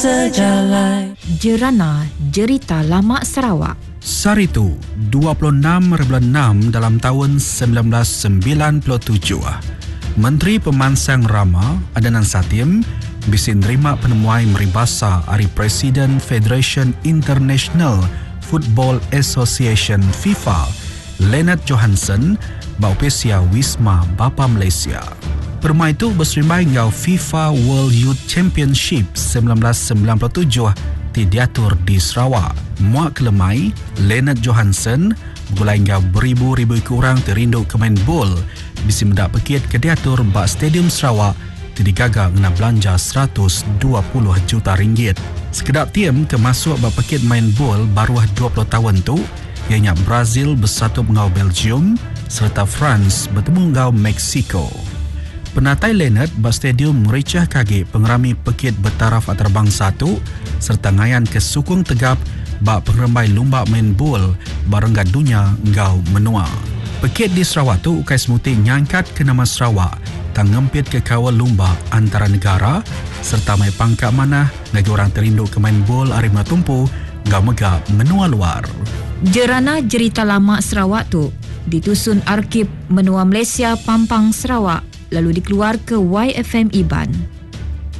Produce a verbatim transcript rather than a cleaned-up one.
Sejalan Jerana Jerita Lama Sarawak. Saritu dua puluh enam enam dalam tahun sembilan belas sembilan puluh tujuh. Menteri Pemansang Rama Adnan Satim bisin nerima penemuan meribasa hari Presiden Federation International Football Association FIFA Lennart Johansson baupesia Wisma Bapa Malaysia. Permai itu berserimbai ngau FIFA World Youth Championship sembilan belas sembilan puluh tujuh ti diatur di Sarawak. Muak kelemai, Lennart Johansson bergulai ngau beribu-ribu orang terindu ke main bol bisi mendak pekit ke diatur bak Stadium Sarawak ti digagak ngena belanja seratus dua puluh juta ringgit. Sekedap tiam ke masuk bak pekit main bol baruah dua puluh tahun tu, ianya Brazil bersatu ngau Belgium serta France bertemu ngau Mexico. Penatai Lennart bak stadium mericah kaki pengerami pekit bertaraf antarabangsa tu serta ngayan ke sukung tegap bak pengerembai lumba main bol barangga dunia ngau menua. Pekit di Sarawak tu ukai semuti nyangkat ke nama Sarawak tang ngempit ke kawal lumba antara negara serta mai pangkat mana bagi orang terindu ke main bol Arimna Tumpu ngau megak menua luar. Jerana Jerita Lama Sarawak tu ditusun Arkib Menua Malaysia Pampang Sarawak lalu dikeluar ke Y F M Iban.